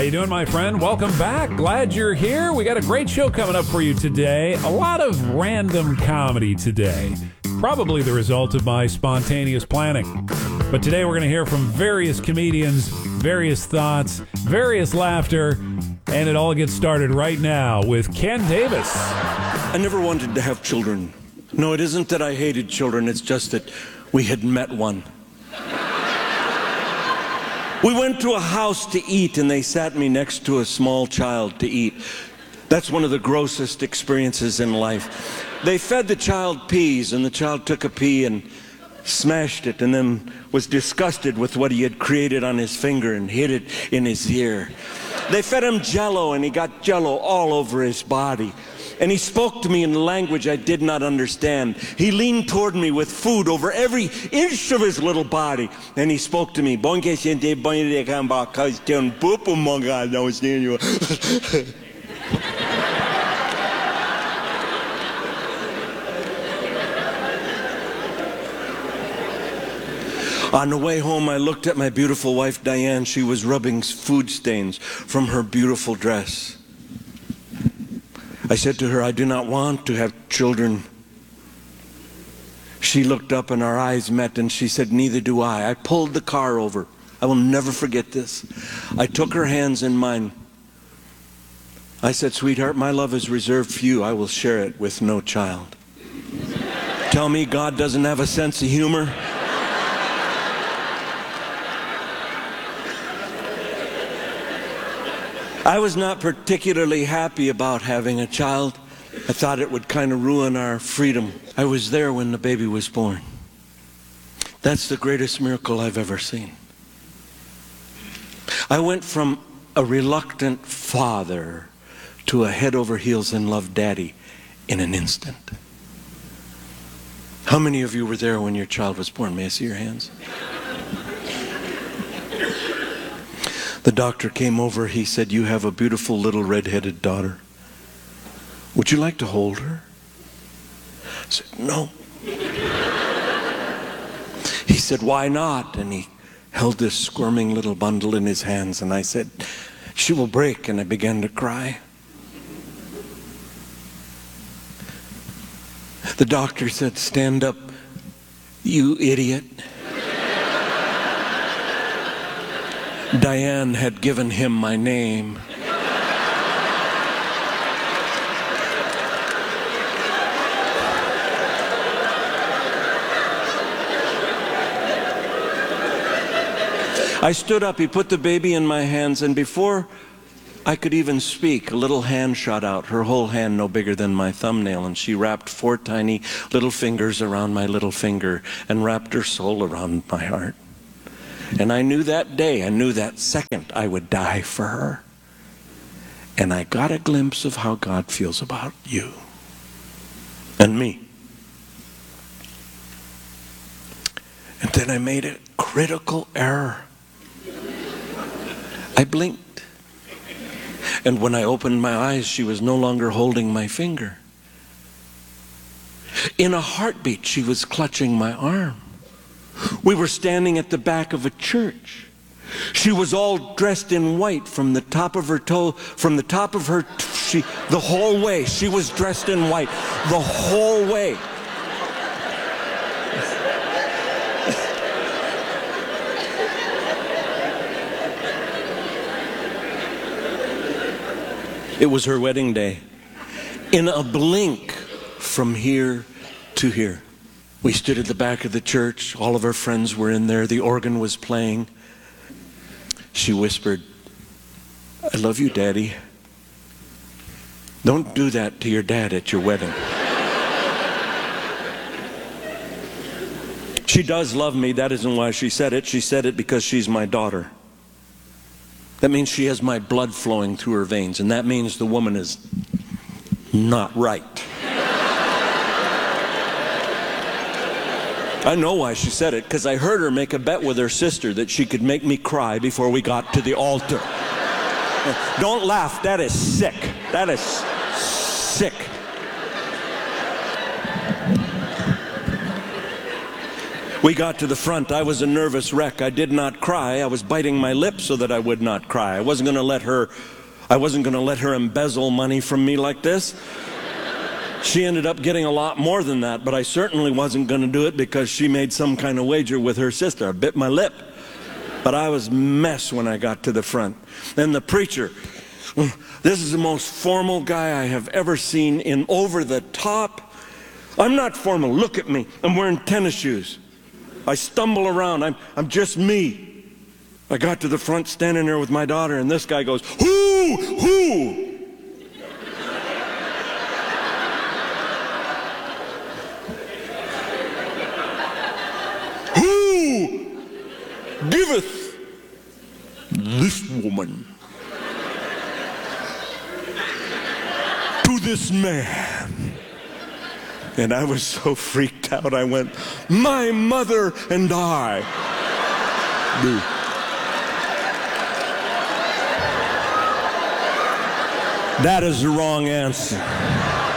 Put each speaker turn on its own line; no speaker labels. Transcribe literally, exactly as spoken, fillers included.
you doing, my friend? Welcome back. Glad you're here. We got a great show coming up for you today. A lot of random comedy today. Probably the result of my spontaneous planning. But today we're going to hear from various comedians, various thoughts, various laughter, and it all gets started right now with Ken Davis.
I never wanted to have children. No, it isn't that I hated children. It's just that we had met one. We went to a house to eat, and they sat me next to a small child to eat. That's one of the grossest experiences in life. They fed the child peas, and the child took a pea and smashed it, and then was disgusted with what he had created on his finger and hid it in his ear. They fed him Jell-O, and he got Jell-O all over his body. And he spoke to me in a language I did not understand. He leaned toward me with food over every inch of his little body. And he spoke to me. On the way home, I looked at my beautiful wife, Diane. She was rubbing food stains from her beautiful dress. I said to her, I do not want to have children. She looked up and our eyes met and she said, neither do I. I pulled the car over. I will never forget this. I took her hands in mine. I said, sweetheart, my love is reserved for you. I will share it with no child. Tell me God doesn't have a sense of humor? I was not particularly happy about having a child. I thought it would kind of ruin our freedom. I was there when the baby was born. That's the greatest miracle I've ever seen. I went from a reluctant father to a head over heels in love daddy in an instant. How many of you were there when your child was born? May I see your hands? The doctor came over. He said, you have a beautiful little red-headed daughter. Would you like to hold her? I said, no. He said, why not? And he held this squirming little bundle in his hands. And I said, she will break. And I began to cry. The doctor said, stand up, you idiot. Diane had given him my name. I stood up, he put the baby in my hands, and before I could even speak, a little hand shot out, her whole hand no bigger than my thumbnail, and she wrapped four tiny little fingers around my little finger and wrapped her soul around my heart. And I knew that day, I knew that second I would die for her. And I got a glimpse of how God feels about you and me. And then I made a critical error. I blinked. And when I opened my eyes, she was no longer holding my finger. In a heartbeat, she was clutching my arm. We were standing at the back of a church. She was all dressed in white from the top of her toe, from the top of her, she, the whole way. She was dressed in white the whole way. It was her wedding day. In a blink from here to here. We stood at the back of the church. All of our friends were in there. The organ was playing. She whispered, I love you, Daddy. Don't do that to your dad at your wedding. She does love me. That isn't why she said it. She said it because she's my daughter. That means she has my blood flowing through her veins. And that means the woman is not right. I know why she said it, because I heard her make a bet with her sister that she could make me cry before we got to the altar. Don't laugh. That is sick. That is sick. We got to the front. I was a nervous wreck. I did not cry. I was biting my lip so that I would not cry. I wasn't going to let her, I wasn't going to let her embezzle money from me like this. She ended up getting a lot more than that, but I certainly wasn't going to do it because she made some kind of wager with her sister. I bit my lip. But I was a mess when I got to the front. Then the preacher, this is the most formal guy I have ever seen, in over the top. I'm not formal. Look at me. I'm wearing tennis shoes. I stumble around. I'm, I'm just me. I got to the front standing there with my daughter, and this guy goes, "Who? Who? Who giveth this woman to this man?" And I was so freaked out, I went, "My mother and I." That is the wrong answer.